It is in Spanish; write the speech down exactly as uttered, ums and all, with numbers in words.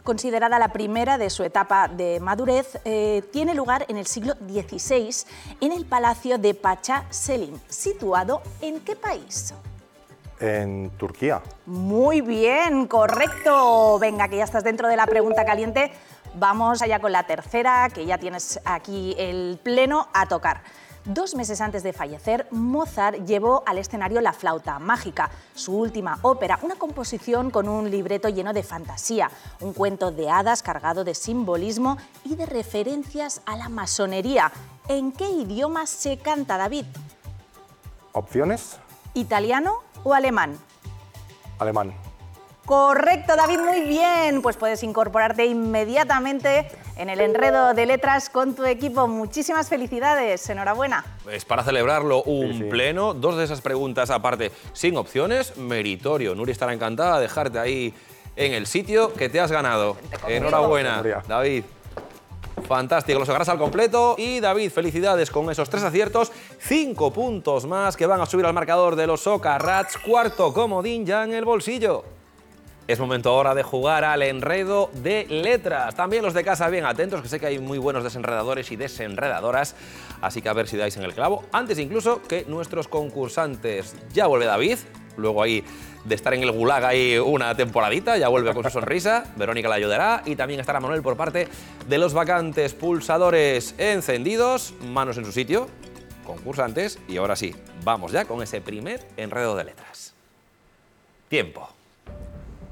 considerada la primera de su etapa de madurez, eh, tiene lugar en el siglo dieciséis en el Palacio de Pacha Selim, situado ¿en qué país? En Turquía. Muy bien, correcto. Venga, que ya estás dentro de la pregunta caliente. Vamos allá con la tercera, que ya tienes aquí el pleno a tocar. Dos meses antes de fallecer, Mozart llevó al escenario La flauta mágica, su última ópera, una composición con un libreto lleno de fantasía, un cuento de hadas cargado de simbolismo y de referencias a la masonería. ¿En qué idioma se canta, David? ¿Opciones? ¿Italiano o alemán? Alemán. Correcto, David, muy bien. Pues puedes incorporarte inmediatamente en el enredo de letras con tu equipo. Muchísimas felicidades, enhorabuena. Es para celebrarlo un Sí, sí. pleno, dos de esas preguntas aparte sin opciones, meritorio. Nuri estará encantada de dejarte ahí en el sitio que te has ganado. Enhorabuena, María. David. Fantástico, los agarras al completo. Y David, felicidades con esos tres aciertos, cinco puntos más que van a subir al marcador de los Socarrats, cuarto comodín ya en el bolsillo. Es momento ahora de jugar al enredo de letras. También los de casa bien atentos, que sé que hay muy buenos desenredadores y desenredadoras, así que a ver si dais en el clavo. Antes incluso que nuestros concursantes. Ya vuelve David, luego ahí de estar en el gulag ahí una temporadita, ya vuelve con su sonrisa. Verónica la ayudará y también estará Manuel por parte de los vacantes. Pulsadores encendidos, manos en su sitio, concursantes. Y ahora sí, vamos ya con ese primer enredo de letras. Tiempo.